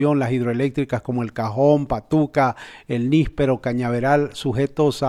las hidroeléctricas como el Cajón, Patuca, el Níspero, Cañaveral, sujetos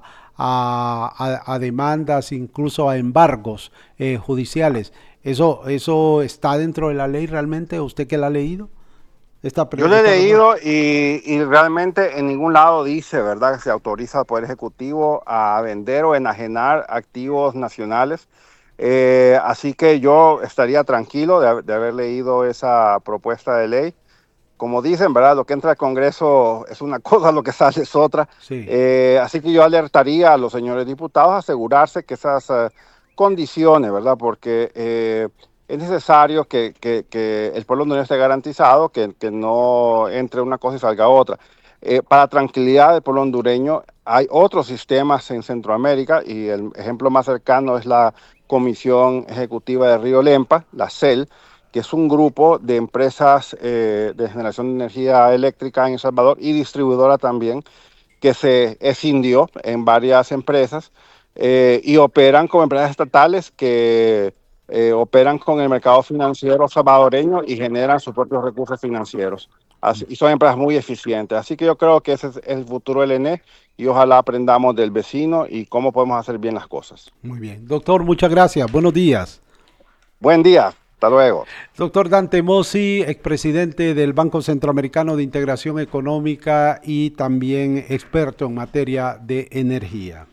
a demandas, incluso a embargos judiciales. ¿Eso está dentro de la ley realmente? ¿Usted que la ha leído? Yo lo he leído y realmente en ningún lado dice, ¿verdad?, que se autoriza al Poder Ejecutivo a vender o enajenar activos nacionales. Así que yo estaría tranquilo de haber leído esa propuesta de ley. Como dicen, ¿verdad?, lo que entra al Congreso es una cosa, lo que sale es otra. Sí. Así que yo alertaría a los señores diputados a asegurarse que esas condiciones, ¿verdad?, porque es necesario que el pueblo hondureño esté garantizado, que no entre una cosa y salga otra. Para tranquilidad del pueblo hondureño, hay otros sistemas en Centroamérica y el ejemplo más cercano es la Comisión Ejecutiva de Río Lempa, la CEL, que es un grupo de empresas de generación de energía eléctrica en El Salvador y distribuidora también, que se escindió en varias empresas y operan como empresas estatales que operan con el mercado financiero salvadoreño y generan sus propios recursos financieros. Y son empresas muy eficientes. Así que yo creo que ese es el futuro del ENE y ojalá aprendamos del vecino y cómo podemos hacer bien las cosas. Muy bien. Doctor, muchas gracias. Buenos días. Buen día. Hasta luego. Doctor Dante Mossi, expresidente del Banco Centroamericano de Integración Económica y también experto en materia de energía.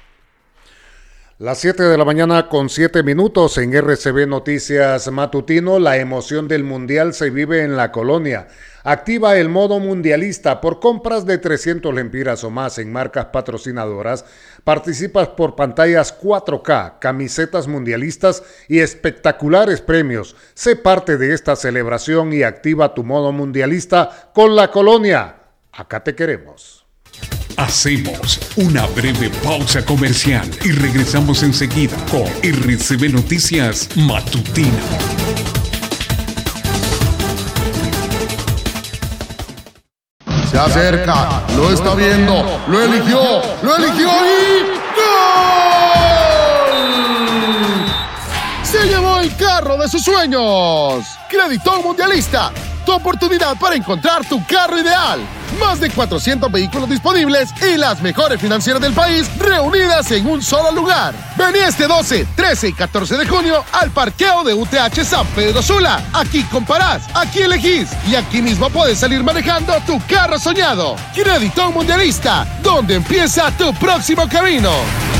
Las 7 de la mañana con 7 minutos en RCB Noticias Matutino. La emoción del Mundial se vive en la colonia. Activa el modo mundialista. Por compras de 300 lempiras o más en marcas patrocinadoras, participas por pantallas 4K, camisetas mundialistas y espectaculares premios. Sé parte de esta celebración y activa tu modo mundialista con la colonia. Acá te queremos. Hacemos una breve pausa comercial y regresamos enseguida con RCB Noticias Matutino. Se acerca, lo está viendo, lo eligió y ¡gol! Se llevó el carro de sus sueños. Crédito Mundialista, tu oportunidad para encontrar tu carro ideal. Más de 400 vehículos disponibles y las mejores financieras del país reunidas en un solo lugar. Vení este 12, 13 y 14 de junio al parqueo de UTH San Pedro Sula. Aquí comparás, aquí elegís y aquí mismo puedes salir manejando tu carro soñado. Crédito Mundialista, donde empieza tu próximo camino.